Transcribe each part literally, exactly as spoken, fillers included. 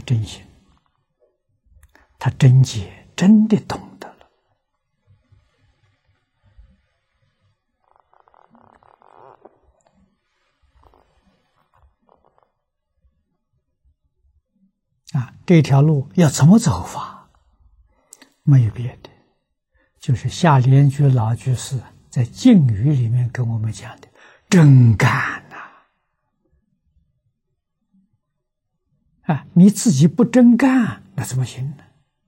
真心，他真解，真的懂得了。啊，这条路要怎么走法？没有别的，就是下莲居老居士在敬语里面跟我们讲的真干呐！啊，你自己不真干，那怎么行呢？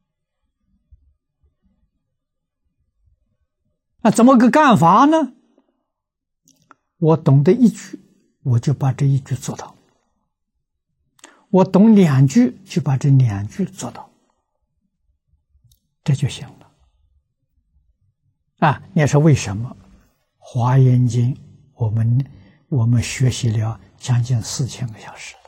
那怎么个干法呢？我懂得一句，我就把这一句做到；我懂两句，就把这两句做到，这就行了。啊，你说为什么？《华严经》我们我们学习了将近四千个小时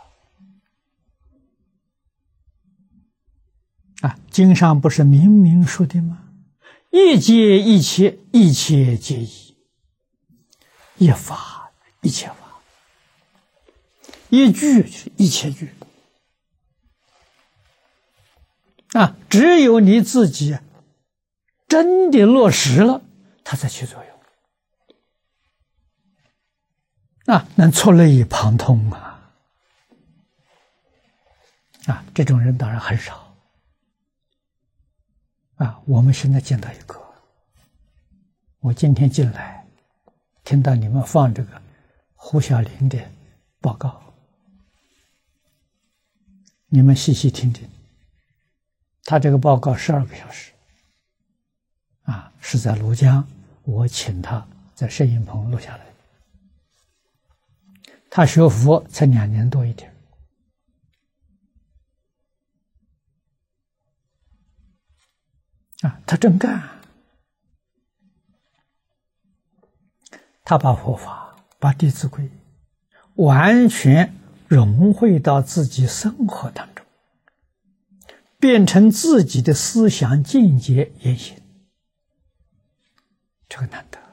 了。啊，经上不是明明说的吗？一切一切，一切皆一，一法一切法，一句就是一切句。啊，只有你自己真的落实了，它才起作用。啊，能触类旁通啊！啊，这种人当然很少。啊，我们现在见到一个，我今天进来，听到你们放这个胡小林的报告，你们细细听听，他这个报告十二个小时，啊，是在庐江，我请他在摄影棚录下来。他学佛才两年多一点。啊，他真干，他把佛法、把《弟子规》完全融汇到自己生活当中，变成自己的思想境界言行，这个难得。